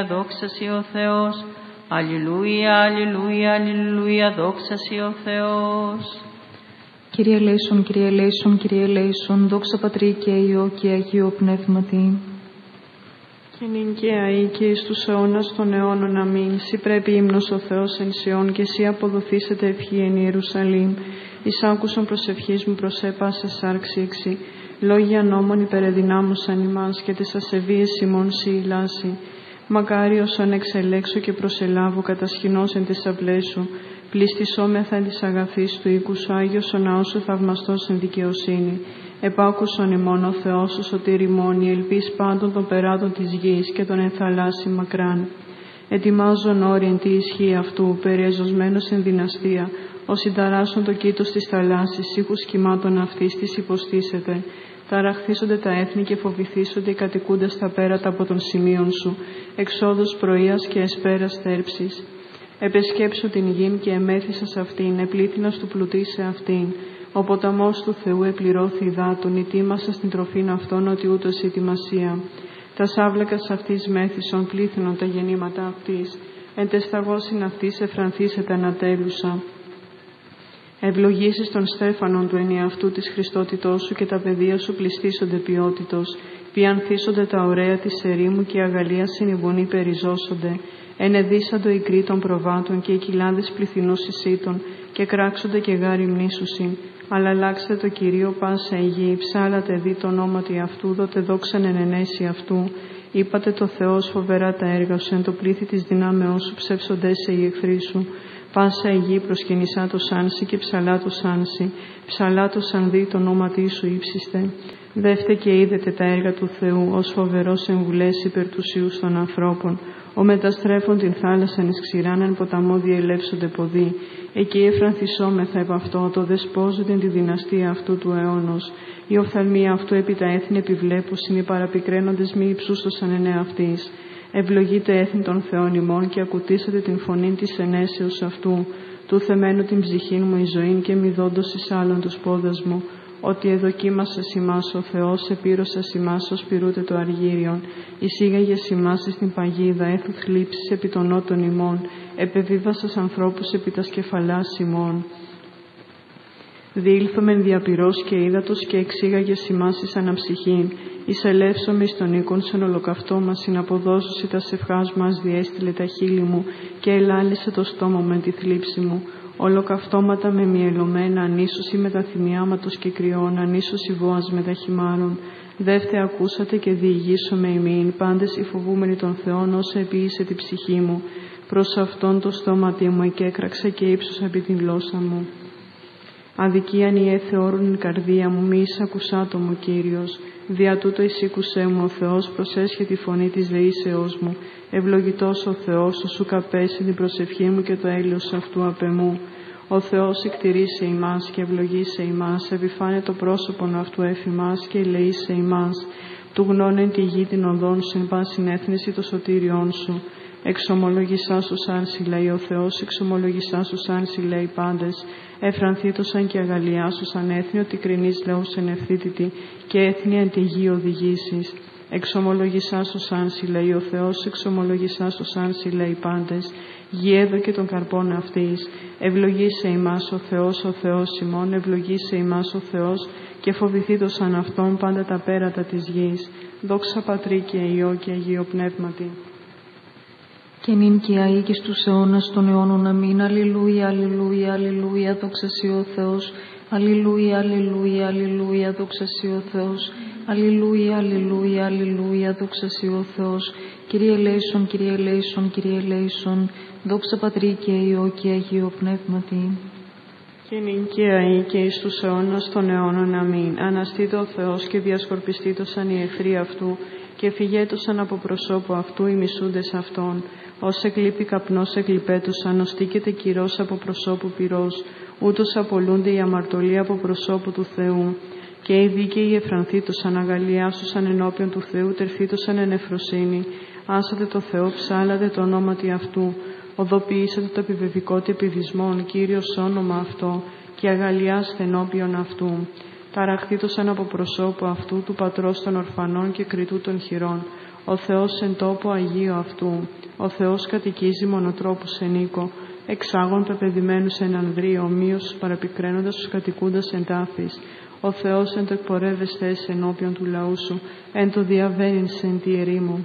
Δόξα σοι ο Θεός. Αλληλούια, αλληλούια, αλληλούια, δόξα σοι ο Θεός. Κύριε ελέησον, Κύριε ελέησον, Κύριε ελέησον, δόξα Πατρί και Υιό και Αγίο Πνεύματι. Και νυν και αεί και εις τους αιώνας των αιώνων. Αμήν. Σοι πρέπει ύμνος ο Θεός εν Σιών και σοι αποδοθήσετε ευχή εν Ιερουσαλήμ. Εις άκουσον προσευχής μου προσέπασα σάρξη εξή. Λόγια νόμων υπερεδυνάμωσαν ημάς και τες ασεβίες ημών σοι ηλάσι. Μακάριος ον εξελέξω και προσελάβω κατασχηνός εν τες αυλές σου. Πληστισόμεθα εν της αγαθής του οίκου σου, Άγιος ο ναός σου θαυμαστός εν δικαιοσύνη. Επάκουσον ημών ο Θεός σου σωτήρ ημών, η ελπίς πάντων των περάτων της γης και των ενθαλάσσι μακράν. Ετοιμάζον όριν τη ισχύ αυτού, περιεζωσμένος εν δυναστεία, ως συνταράσσον το κήτος της θαλάσσης, ήχους κυμάτων αυτής της υποστήσεται. Ταραχθήσονται τα έθνη και φοβηθήσονται οι κατοικούντες τα πέρατα από των σημείων σου, εξόδους πρωίας και εσπέρας θέρψης. Επεσκέψω την γην και εμέθησα σ' αυτήν, επλήθυνας του πλουτί σε αυτήν. Ο ποταμός του Θεού επληρώθη υδάτων, ετοίμασα στην τροφήν αυτών ότι ούτως η ετοιμασία. Τα σάβλακας αυτής μέθησον πλήθυνον τα γεννήματα αυτής, εν τεσταγώσιν αυτής εφρανθήσεται ανατέλουσα. Ευλογήσεις των στέφανων του ενιαυτού της Χριστότητός σου και τα παιδεία σου πληστήσονται ποιότητος. Πιανθήσονται τα ωραία της ερήμου και η αγαλία συνηγουνή περιζώσονται. Ενεδίσαντο οι κροί των προβάτων και οι κοιλάδες πληθυνούς εισήτων και κράξονται και γάρι μνήσουσιν. Αλλά αλλάξτε το Κυρίο πάσα η γη, ψάλατε δι το ονόματι αυτού, δότε δόξαν εν ενέσει αυτού. Είπατε το Θεός φοβερά τα έργα σου, εν το πλήθη της δυνάμεώς σου ψεύσονται σε οι εχθροί σου. Πάσα η γη προσκυνησά το σάνσι και ψαλά το σάνσι, ψαλά το σαν δι το ονόματι σου ύψιστε. Δεύτε και είδετε τα έργα του Θεού, ως φοβερός εμβουλές υπερ τους ιούς των ανθρώπων. Ο μεταστρέφων την θάλασσαν εις ξηράν εν ποταμό διελεύσονται ποδοί. Εκεί εφρανθισόμεθα επ' αυτό, το δεσπόζουν τη δυναστεία αυτού του αιώνος. Οι οφθαλμοί αυτού επί τα έθνη επιβλέπουσιν, οι παραπικραίνοντες μη υψούστοσαν εν εαυτής. Ευλογείτε έθνη των Θεών ημών και ακουτήσατε την φωνή της ενέσεως αυτού. Του θεμένου την ψυχήν μου η ζωήν και μη δόντος εις άλλον τους πόδας μου. Ότι εδοκίμασες ημάς ο Θεός, επήρωσες ημάς ως πυρούτε το αργύριον. Εισήγαγες ημάς εις την παγίδα, έθου θλίψεις επί των νότων ημών. Επεβίβασες ανθρώπους επί τα σκεφαλάς ημών. Διήλθομεν διαπυρός και ύδατος και εξήγαγες ημάς εις αναψυχήν. Εισελεύσομαι εις τον οίκον σαν ολοκαυτώμα, συναποδώσουσι τα σευχάς μας διέστειλε τα χείλη μου και ελάλησε το στόμα μου με τη θλίψη μου. Ολοκαυτώματα με μυελωμένα, ανίσωση με τα θυμιάματος και κρυών, ανίσωση βόας με τα χυμάρων. Δεύτε ακούσατε και διηγήσομαι ημίν, πάντες οι φοβούμενοι των Θεών, όσα επίησε την ψυχή μου. Προς αυτόν το στόματι μου εκέκραξε και ύψωσα επί την γλώσσα μου. Αδικίαν η έθεωρουν η καρδία μου, μη εισακουσά το μου Κύριος. Δια τούτο εισήκουσέ μου ο Θεός, προσέσχε τη φωνή της δεήσεώς μου. Ευλογητός ο Θεός, σου καπέσει την προσευχή μου και το έλεος αυτού απ' εμού. Ο Θεός εκτηρήσε ημάς και ευλογήσε ημάς, επιφάνε το πρόσωπον αυτού εφημάς και ελεήσε ημάς. Του γνώνεν τη γη την οδόν σου, εν πάσιν έθνηση το σωτήριόν σου. Εξομολογησά σου σαν λέει ο Θεός, εξομολογησά σου σαν λέει πάντες. Εφρανθήτωσαν και αγαλιά σου σαν έθνη, ότι κρινείς λαούς εν ευθύτητη και έθνη εν τη γη οδηγήσεις. Εξομολογησά σου σαν λέει ο Θεός, εξομολογησά σου σαν λέει πάντες. Γη έδωκε των καρπών αυτής. Ευλογήσε ημάς ο Θεός ημών, ευλογήσε ημάς ο Θεός και φοβηθήτωσαν αυτόν πάντα τα πέρατα της γης. Δόξα Πατρί και Υιό και Αγίο Πνεύματι. Και νυν και αεί και στους αιώνας των αιώνων. Αμήν. Αλληλούια, αλληλούια, αλληλούια, δόξα σοι ο Θεός. Αλληλούια, αλληλούια, αλληλούια, δόξα σοι ο Θεός. Αλληλούια, αλληλούια, αλληλούια, δόξα σοι ο Θεός. Κύριε ελέησον, Κύριε ελέησον, Κύριε ελέησον. Δόξα Πατρί και Υιό και Αγίο Πνεύματι. Και νυν και αεί και εις τους αιώνας των αιώνων. Αμήν. Αναστήτω ο Θεός και διασκορπιστήτωσαν οι εχθροί αυτού και φυγέτωσαν από προσώπου αυτού οι μισούντες αυτών. Ως εκλείπει καπνός εκλειπέτωσαν, ως τίκεται κυρός από προσώπου πυρός. Ούτως απολούνται οι αμαρτωλοί από προσώπου του Θεού. Και οι δίκαιοι εφρανθήτωσαν, αγαλιάσουσαν ενώπιον του Θεού, τερθήτωσαν εν ευφροσύνη. Άσατε το Θεό, ψάλατε το ονόματι αυτού. Οδοποιήσατε το επιβεβικότη επιδισμόν, Κύριος όνομα αυτό, και αγαλιάστε ενώπιον αυτού. Ταραχθήτωσαν από προσώπου αυτού του πατρός των ορφανών και κριτού των χειρών. Ο Θεός εν τόπο Αγίου αυτού, ο Θεός κατοικίζει μονοτρόπους εν οίκο, εξάγων πεπαιδημένους εν ανδρείο, ομοίως παραπικραίνοντας τους κατοικούντας εν τάφης. Ο Θεός εν το εκπορεύεσθες ενώπιον του λαού σου, εν το διαβαίνεις εν τη ερήμου.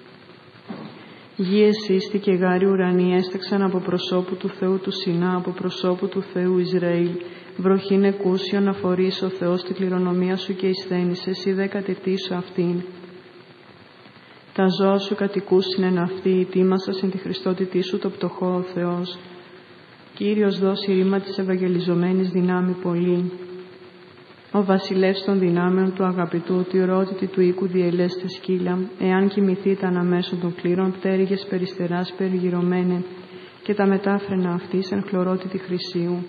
Γη εσύστη και γάρι ουρανοί έσταξαν από προσώπου του Θεού του Σινά, από προσώπου του Θεού Ισραήλ. Βροχήν εκούσιον αφορείς ο Θεός την κληρονομία σου και εισθένησες, ή δε κατηρτήσου αυτήν. Τα ζώα σου κατοικούσιν εν αυτή, η τίμασας εν τη χριστότητή σου το πτωχό ο Θεός. Κύριος δώσει ρήμα της ευαγγελιζομένης δυνάμει πολύ. Ο βασιλεύς των δυνάμεων του αγαπητού, τη ορότητα του οίκου διελέστε σκύλα, εάν κοιμηθείτε αναμέσω των κλήρων, πτέρυγες περιστεράς περιγυρωμένε, και τα μετάφρενα αυτής εν χλωρότητη χρυσίου.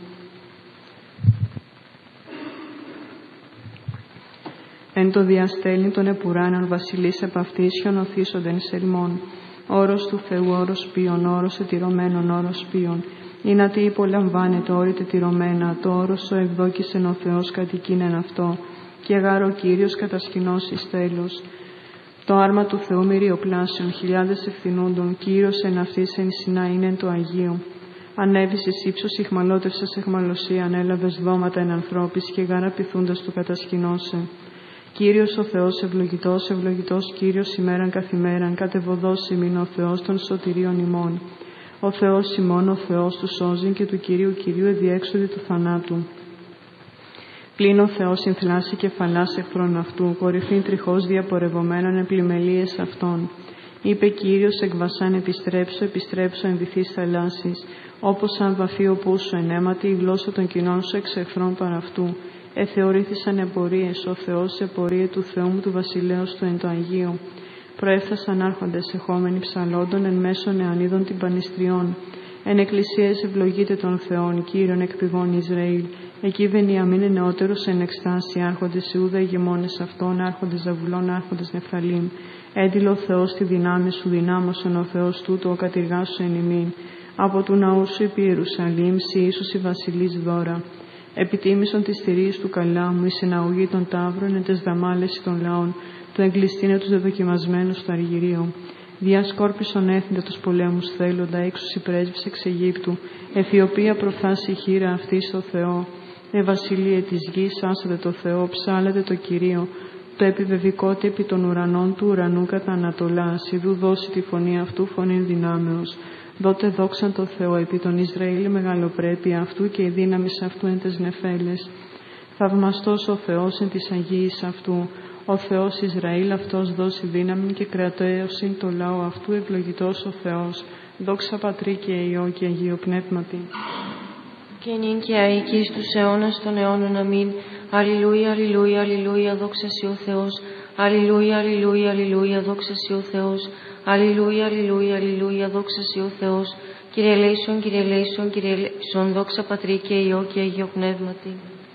Εν το διαστέλνει των επουράνων βασιλείς επ' αυτής χιονοθήσονται σελμών. Όρος του Θεού, όρος ποιον, όρος ετηρωμένων, όρος ποιον. Ή να τι υπολαμβάνεται όρητε τηρωμένα, το όρος ο ευδόκησεν ο Θεός κατοικίνεν αυτό, και γάρο ο Κύριος κατασκηνώσεις τέλος. Το άρμα του Θεού μυριοπλάσεων, χιλιάδες ευθυνούντων, Κύριος εν αυτής εν Σινά είναι το Αγίο. Ανέβησες ύψος, ηχμαλώτευσας εχμαλωσία, ανέλαβες δώματα εν ανθρώπης, και γάρα πειθούντας του κατασκηνώσε. Κύριος ο Θεός ευλογητός, ευλογητός Κύριος ημέραν καθημέραν, κατεβοδός ημίν ο Θεός των σωτηρίων ημών. Ο Θεός ημών, ο Θεός του σώζειν και του Κυρίου εδιέξοδη του θανάτου. Πλην ο Θεός συνθλάσει κεφαλάς εχθρών αυτού, κορυφήν τριχώς διαπορευομένων επλημελίες αυτών. Είπε Κύριος εκ βασάν επιστρέψω εν βυθείς θαλάσσης, όπως σαν βαφείο πούσου εν αίματι, η γλώσσα των κοινών σου εξ εχθρών παρά αυτού. Εθεωρήθησαν εμπορίες, ο Θεός επορίε του Θεού μου του βασιλέως του εν το Αγίο. Προέφθασαν άρχοντες εχόμενοι ψαλόντων εν μέσων αιωνίδων την πανιστριών. Εν εκκλησίες ευλογείται των Θεών, Κύριον εκ πηγών Ισραήλ. Εκεί Βενιαμίν νεότερος εν εκστάση, άρχοντες Ιούδα ηγεμόνες αυτών, άρχοντες Ζαβουλών, άρχοντες Νεφθαλήμ. Έντιλο Θεός τη δυνάμει σου, δυνάμωσον ο Θεός τούτο, ο κατηργάσου εν ημίν. Από του ναού σου επί Ιερουσαλήμ, σοι ίσως η βασιλής δώρα. Επιτίμησον τις θηρίες του καλά μου, η συναγωγή των ταύρων, εν τες δαμάλες των λαών, το εγκλειστήνε τους δεδοκιμασμένους στο αργυρίο. Διασκόρπισον έθνητα τους πολέμους θέλοντα, έξωση πρέσβης εξ Αιγύπτου, Αιθιοπία προφθάσει η χείρα αυτή στο Θεό. Βασιλείε της γης, άσατε το Θεό, ψάλετε το Κυρίο, το επιβεβικότε επί των ουρανών του ουρανού κατά Ανατολάς, ιδού δώσει τη φωνή αυτού φωνήν δυνάμεως. Δότε δόξαν το Θεό επί τον Ισραήλ η μεγαλοπρέπεια αυτού και η δύναμη αυτού εν τες νεφέλες. Θαυμαστός ο Θεός εν της Αγίης αυτού. Ο Θεός Ισραήλ αυτός δώσει δύναμη και κρατέωσιν το λαό αυτού, ευλογητός ο Θεός. Δόξα Πατρί και Υιό και Αγίο Πνεύματι. Και νυν και αεί και εις τους αιώνας των αιώνων. Αμήν. Αλληλούια, αλληλούια, αλληλούια, δόξα σοι ο Θεός. Αλληλούια, αλληλούια, αλληλούια, δόξα σοι ο Θεός. Αλληλούια, αλληλούια, αλληλούια, δόξα σοι ο Θεός. Κύριε ελέησον, Κύριε ελέησον, Κύριε ελέησον, δόξα Πατρί και Υιό και Αγίο Πνεύματι.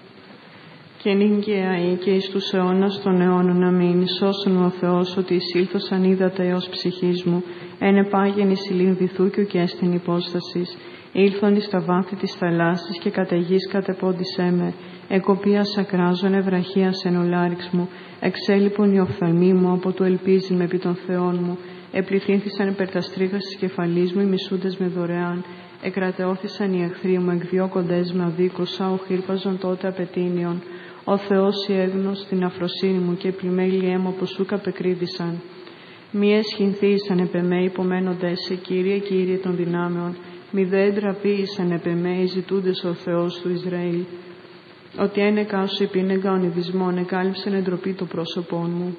Και νυν και αεί και εις τους αιώνας των αιώνων. Αμήν. Σώσον ο Θεός ότι εισήλθωσαν είδατε έως ψυχής μου. Εν επάγεν εις ηλίν βυθού και ουκ έστιν υπόστασης. Ήλθον εις τα βάθη της θαλάσσης και κατ' γης κατεπόντισέ με. Εκοπίας ακράζων ευραχίας εν ολάριξ μου. Εξέλιπον οι οφθαλμοί μου από το ελπίζειν με επί των Θεών μου. Επληθύνθησαν υπέρ τα στρίχα της κεφαλής μου οι μισούντες με δωρεάν. Εκρατεώθησαν οι εχθροί μου, εκδιώκοντες με αδίκωσα, ο χύρπαζον τότε απετίνιον. Ο Θεός η έγνος στην αφροσύνη μου και πλημέλιέ μου από σούκα απεκρίβησαν. Μη εσχυνθήσαν επ' εμέ υπομένοντες σε Κύριε, Κύριε των δυνάμεων. Μη δε εντραπήησαν επ' εμέ ζητούντες ο Θεός του Ισραήλ. Ότι ένεκα σου επίνεγα ονειδισμόν, εκάλυψεν εντροπή το πρόσωπόν μου.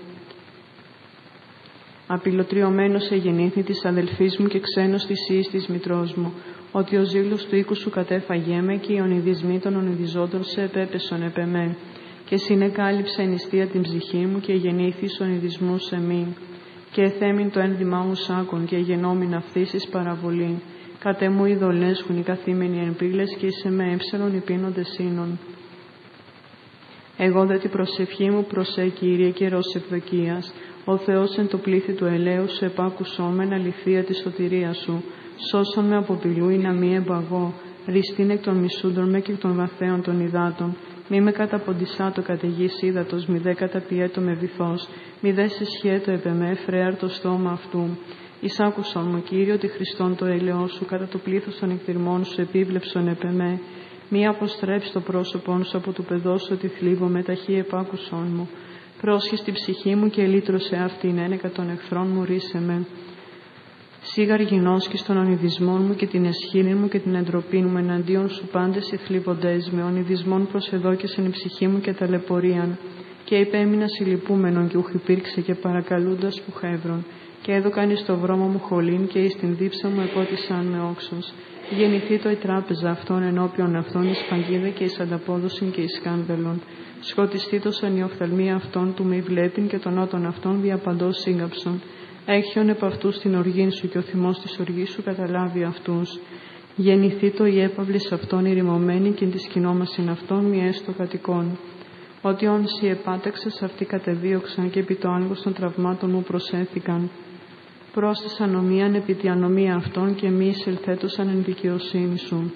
Απειλωτριωμένος εγεννήθη της αδελφής μου και ξένος της ιής της μητρός μου. Ότι ο ζήλος του οίκου σου κατέφαγέ με και οι ονειδισμοί των ονειδιζόντων σε επέπεσον επ' εμέ. Και συνεκάλυψε νηστεία την ψυχή μου και γεννήθης ονειδισμού σε μήν. Και εθέμην το ένδυμά μου σάκων και γεννόμην αυτής εις παραβολή. Κατέ μου ειδωλέσχουν οι καθήμενοι εν πύλες και σε με έψελον οι πίνοντες σύνων. Εγώ δε την προσευχή μου προσέ Κύριε καιρός ευδοκίας. Ο Θεός εν το πλήθη του ελαίου σου επάκουσόμεν αληθεία τη σωτηρία σου. Σώσον με από πηλού ή να μη εμπαγώ. Ριστήν εκ των μισούντων με και εκ των βαθέων των υδάτων. Μη με καταποντισάτο καταιγής ύδατος, μη δε καταπιέτο με βυθός, μη δε συσχέτω επ' εμέ φρέαρ το στόμα αυτού. Εισάκουσον μου, Κύριε, ότι Χριστόν το έλεος σου, κατά το πλήθος των εκδηρμών σου επίβλεψον επ' εμέ. Μη αποστρέψει το πρόσωπον σου από του παιδός ότι θλίβομαι, ταχύ επάκουσον μου. Πρόσχε στην ψυχή μου και ελύτρωσε αυτήν, ένεκα των εχθρών μου ρίσε με. Σίγαρ γινώσκεις των ονειδισμών μου και την εσχήνη μου και την εντροπή μου, εναντίον σου πάντες οι θλίβοντές με, ονειδισμών προσεδόκεσεν η ψυχή μου και ταλαιπωρίαν. Και υπέμεινα συλληπούμενον και ουχ υπήρξε και παρακαλούντας που χεύρον. Και έδωκαν εις το βρώμα μου χολήν και εις την δίψα μου επότισαν με όξος. Γεννηθεί το η τράπεζα αυτών ενώπιον αυτών εις παγίδα και εις ανταπόδοσιν και εις σκάνδαλον. Σκοτιστήτωσαν οι οφθαλμοί αυτών του μη βλέπειν και των ότων αυτών διαπαντός σύγκαψον. Έχιον επ' αυτούς την οργήν σου και ο θυμός της οργής σου καταλάβει αυτούς. Γεννηθεί το η έπαυλης αυτών ηρημωμένη και τη σκηνόμασιν αυτών μη έστω κατοικών. Ότι όν σοι επάταξες αυτοί κατεδίωξαν και επί το άγκος των τραυμάτων μου προσέθηκαν. Πρόσθεσαν ομοίαν επί τη ανομία αυτών και μη εισελθέτωσαν εν δικαιοσύνη σου.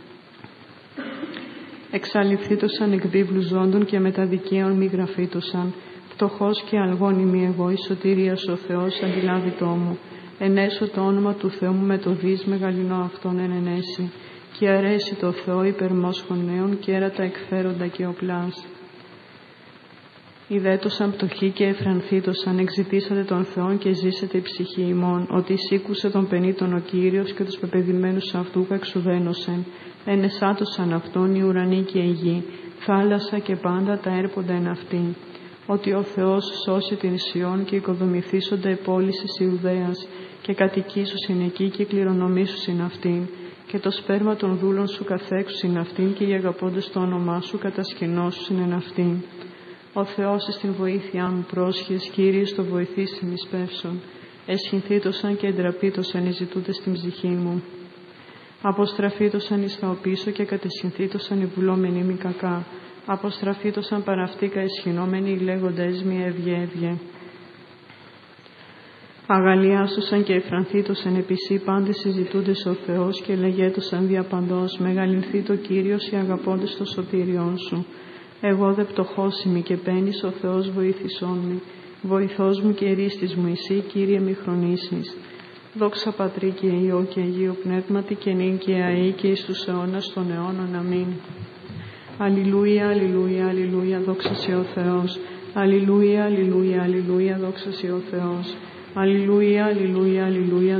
Εξαλειφθήτωσαν εκ βίβλου ζώντων και μεταδικαίων μη γραφήτωσαν. Φτωχός και αλγόνη μη εγώ, η σωτηρία σου ο Θεός αντιλάβει το μου. Ενέσω το όνομα του Θεού μου με το δις μεγαλυνό αυτόν ενενέσει. Και αρέσει το Θεό υπερμόσχων νέων και έρατα εκφέροντα και οπλάς. Ιδέτωσαν πτωχοί και εφρανθήτωσαν, εξητήσατε τον Θεόν και ζήσετε η ψυχή ημών, ότι εισήκουσε τον πενήτων ο Κύριος και τους πεπαιδημένους αυτού εξουδένωσεν. Ενεσάτωσαν αυτόν οι ουρανοί και η γη, θάλασσα και πάντα τα έρποντα εν αυτήν. Ότι ο Θεός σώσει την Σιών και οικοδομηθήσονται οι πόλεις της Ιουδαίας και κατοικήσουσιν εκεί και κληρονομήσουσιν αυτήν. Και το σπέρμα των δούλων σου καθέξουσιν αυτήν και οι αγαπώντες το όνομά σου κατασκηνώσουσιν εν αυτήν. Ο Θεός εις την βοήθειά μου πρόσχες, Κύριε, στο βοηθήσιν εις πεύσον. Εσχυνθήτωσαν και εντραπήτωσαν οι ζητούντες στην ψυχή μου. Αποστραφήτωσαν εις τα οπίσω και κατεσχυνθήτωσαν οι βουλόμενοι μη κακά. Αποστραφήτωσαν παραυτήκα εσχυνόμενοι οι λέγοντες μη έβγε. Αγαλιάσουσαν και εφρανθήτωσαν επισή πάντες συζητούντες ο Θεός και λεγέτωσαν διαπαντός. Μεγαλυνθεί το Κύριος οι αγαπώντες το σωτήριόν σου. Εγώ δε πτωχός είμαι και πένεις ο Θεός βοήθησόν με. Βοηθός μου και ρίστης μου εσύ, Κύριε μη χρονίσεις. Δόξα Πατρί και Υιό και Αγίο Πνεύματι και νυν και αεί και εις τους αιώνας των αιώνων. Αμήν. Αλληλούια, αλληλούια, αλληλούια, δόξα σε ο Θεός. Αλληλούια, αλληλούια, αλληλούια, δόξα σε ο Θεός. Αλληλούια, αλληλούια, αλληλούια.